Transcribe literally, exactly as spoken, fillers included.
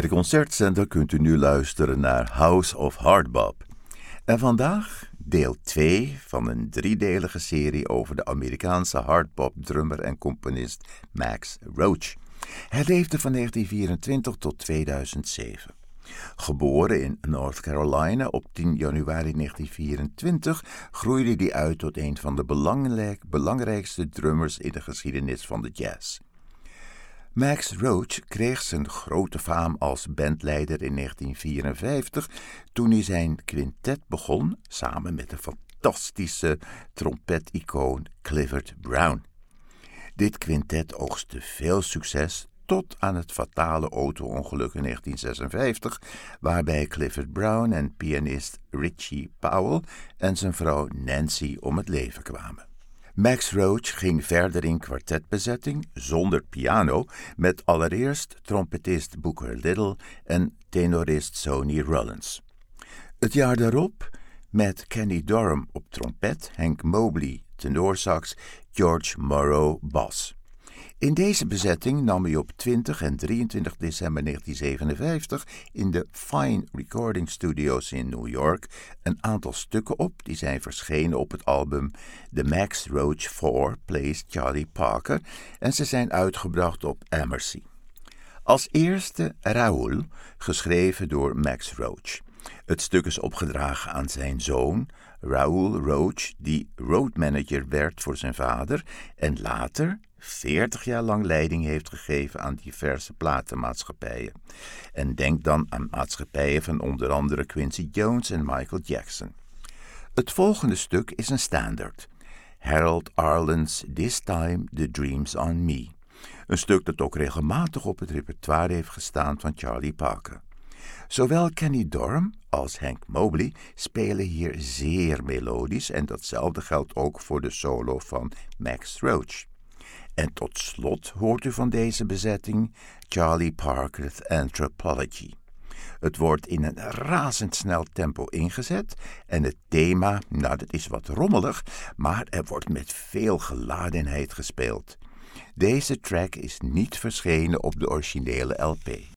Bij de Concertcenter kunt u nu luisteren naar House of Hardbop. En vandaag deel twee van een driedelige serie over de Amerikaanse hardbop-drummer en componist Max Roach. Hij leefde van negentien vierentwintig tot tweeduizend zeven. Geboren in North Carolina op tien januari negentien vierentwintig groeide hij uit tot een van de belangrijk, belangrijkste drummers in de geschiedenis van de jazz. Max Roach kreeg zijn grote faam als bandleider in negentien vierenvijftig toen hij zijn quintet begon samen met de fantastische trompeticoon Clifford Brown. Dit quintet oogste veel succes tot aan het fatale auto-ongeluk in negentien zesenvijftig, waarbij Clifford Brown en pianist Richie Powell en zijn vrouw Nancy om het leven kwamen. Max Roach ging verder in kwartetbezetting, zonder piano, met allereerst trompetist Booker Little en tenorist Sonny Rollins. Het jaar daarop met Kenny Dorham op trompet, Hank Mobley tenorsax, George Morrow bas. In deze bezetting nam hij op twintig en drieëntwintig december negentien zevenenvijftig in de Fine Recording Studios in New York een aantal stukken op die zijn verschenen op het album The Max Roach four Plays Charlie Parker en ze zijn uitgebracht op Amercy. Als eerste Raoul, geschreven door Max Roach. Het stuk is opgedragen aan zijn zoon, Raoul Roach, die roadmanager werd voor zijn vader en later veertig jaar lang leiding heeft gegeven aan diverse platenmaatschappijen. En denk dan aan maatschappijen van onder andere Quincy Jones en Michael Jackson. Het volgende stuk is een standaard. Harold Arlen's This Time the Dream's on Me. Een stuk dat ook regelmatig op het repertoire heeft gestaan van Charlie Parker. Zowel Kenny Dorham als Hank Mobley spelen hier zeer melodisch en datzelfde geldt ook voor de solo van Max Roach. En tot slot hoort u van deze bezetting Charlie Parker's Anthropology. Het wordt in een razendsnel tempo ingezet en het thema, nou dat is wat rommelig, maar er wordt met veel geladenheid gespeeld. Deze track is niet verschenen op de originele L P.